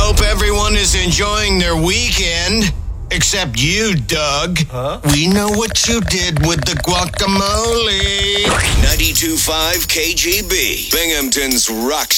Hope everyone is enjoying their weekend. Except you, Doug. Huh? We know what you did with the guacamole. 92.5 KGB, Binghamton's rock